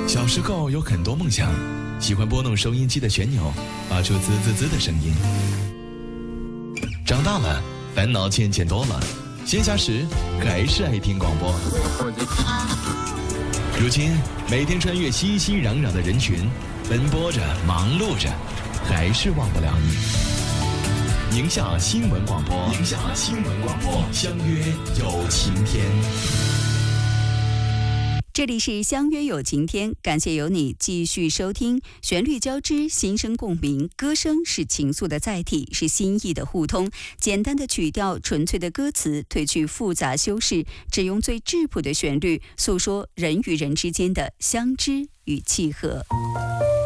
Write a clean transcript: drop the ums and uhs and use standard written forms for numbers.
小时候有很多梦想，喜欢拨弄收音机的旋钮，发出滋滋滋的声音。长大了，烦恼渐渐多了，闲暇时还是爱听广播。如今每天穿越熙熙攘攘的人群，奔波着，忙碌着，还是忘不了你。宁夏新闻广播，宁夏新闻广播，相约有晴天。 这里是相约有晴天，感谢有你继续收听。旋律交织，心声共鸣，歌声是情愫的载体，是心意的互通。简单的曲调，纯粹的歌词，褪去复杂修饰，只用最质朴的旋律，诉说人与人之间的相知与契合。